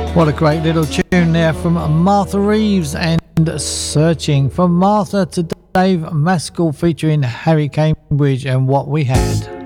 What a great little tune there from Martha Reeves and Searching. From Martha to Dave Maskell featuring Harry Cambridge and What We Had.